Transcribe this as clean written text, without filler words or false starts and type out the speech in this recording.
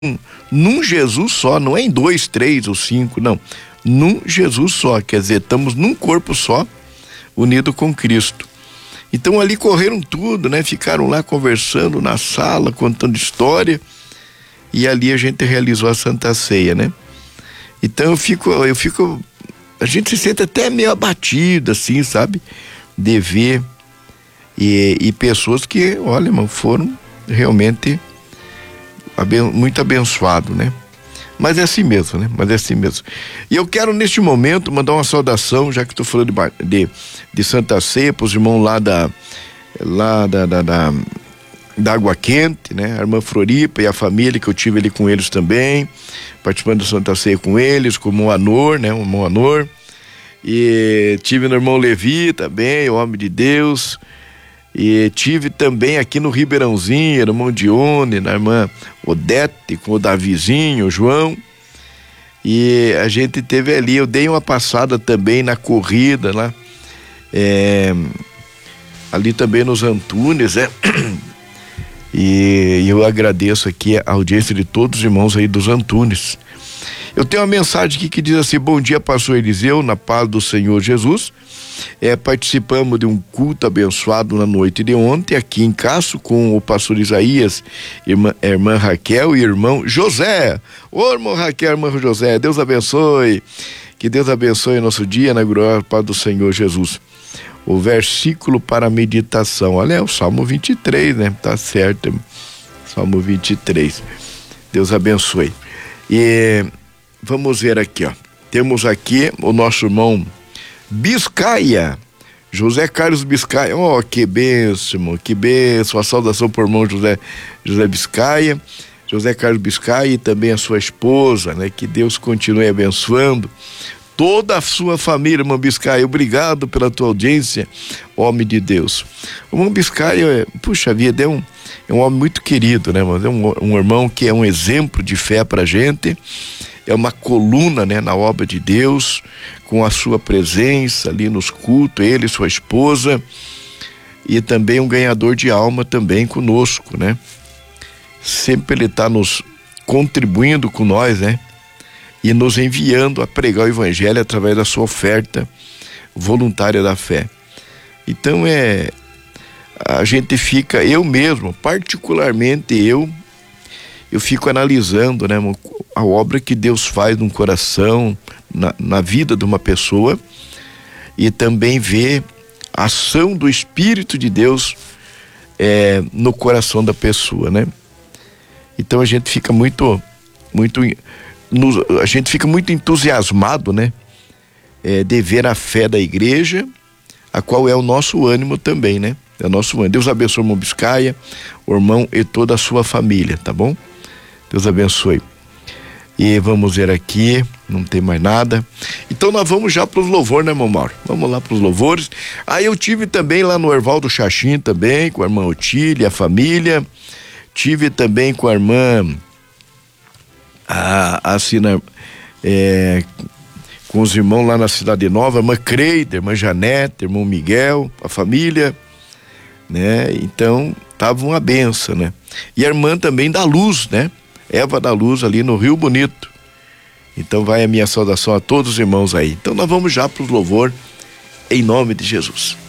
num Jesus só, não é em 2, 3 ou 5, não. Num Jesus só, quer dizer, estamos num corpo só, unido com Cristo. Então ali correram tudo, né? Ficaram lá conversando na sala, contando história, e ali a gente realizou a Santa Ceia, né? Então a gente se sente até meio abatido, assim, sabe? De ver e pessoas que, olha, irmão, foram realmente muito abençoados, né? Mas é assim mesmo, né? Mas é assim mesmo. E eu quero, neste momento, mandar uma saudação, já que estou falando de Santa Ceia, para os irmãos lá da Água Quente, né? A irmã Floripa e a família, que eu tive ali com eles também, participando da Santa Ceia com eles, com o irmão Anor, né? O irmão Anor. E tive no irmão Levi também, o homem de Deus. E tive também aqui no Ribeirãozinho, irmão Dione, na irmã Odete, com o Davizinho, o João. E a gente teve ali, eu dei uma passada também na corrida lá, ali também nos Antunes, né? E eu agradeço aqui a audiência de todos os irmãos aí dos Antunes. Eu tenho uma mensagem aqui que diz assim: bom dia, pastor Eliseu, na paz do Senhor Jesus. Participamos de um culto abençoado na noite de ontem aqui em Castro com o pastor Isaías, irmã Raquel e irmão José. Ô irmão Raquel, irmão José, Deus abençoe. Que Deus abençoe o nosso dia na glória paz do Senhor Jesus. O versículo para meditação, olha, é o Salmo 23, né? Tá certo, Salmo 23. Deus abençoe. E vamos ver aqui, ó. Temos aqui o nosso irmão Biscaia, José Carlos Biscaia. Oh, que bênção, que bênção. A saudação por irmão José Biscaia, José Carlos Biscaia, e também a sua esposa, né? Que Deus continue abençoando toda a sua família, irmão Biscaia. Obrigado pela tua audiência, homem de Deus. O irmão Biscaia, puxa vida, é um homem muito querido, né, mas é um irmão que é um exemplo de fé pra gente, é uma coluna, né, na obra de Deus, com a sua presença ali nos cultos, ele e sua esposa, e também um ganhador de alma também conosco, né? Sempre ele está nos contribuindo com nós, né? E nos enviando a pregar o evangelho através da sua oferta voluntária da fé. Então a gente fica, eu mesmo, particularmente eu fico analisando, né, a obra que Deus faz no coração, na vida de uma pessoa, e também ver a ação do Espírito de Deus no coração da pessoa, né? Então a gente fica a gente fica muito entusiasmado, né? De ver a fé da igreja, a qual é o nosso ânimo também, né? É o nosso ânimo. Deus abençoe o irmão Biscaia, o irmão e toda a sua família, tá bom? Deus abençoe. E vamos ver aqui, não tem mais nada. Então nós vamos já para os louvores, né, irmão Mauro? Vamos lá para os louvores. Aí eu tive também lá no Hervaldo Xaxim também, com a irmã Otília, a família. Tive também com a irmã com os irmãos lá na Cidade Nova, a irmã Creida, a irmã Janete, irmão Miguel, a família, né? Então tava uma benção, né? E a irmã também da Luz, né? Eva da Luz, ali no Rio Bonito. Então vai a minha saudação a todos os irmãos aí. Então nós vamos já para os louvor em nome de Jesus.